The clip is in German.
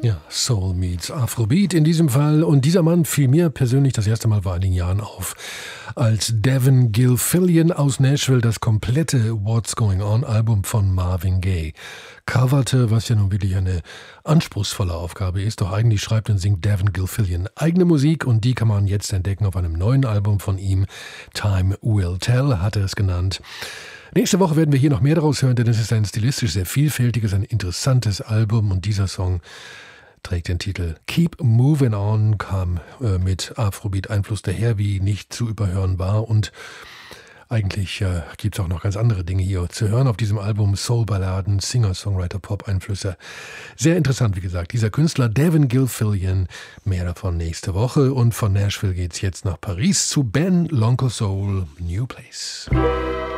Ja, Soul meets Afrobeat in diesem Fall. Und dieser Mann fiel mir persönlich das erste Mal vor einigen Jahren auf, als Devin Gilfillian aus Nashville das komplette What's Going On Album von Marvin Gaye coverte, was ja nun wirklich eine anspruchsvolle Aufgabe ist. Doch eigentlich schreibt und singt Devin Gilfillian eigene Musik und die kann man jetzt entdecken auf einem neuen Album von ihm. Time Will Tell hat er es genannt. Nächste Woche werden wir hier noch mehr daraus hören, denn es ist ein stilistisch sehr vielfältiges, ein interessantes Album und dieser Song trägt den Titel Keep Moving On, kam mit Afrobeat-Einfluss daher, wie nicht zu überhören war. Und eigentlich gibt es auch noch ganz andere Dinge hier zu hören auf diesem Album. Soul-Balladen, Singer-Songwriter, Pop-Einflüsse. Sehr interessant, wie gesagt. Dieser Künstler Devin Gilfillian, mehr davon nächste Woche. Und von Nashville geht's jetzt nach Paris zu Ben L'Oncle Soul, New Place.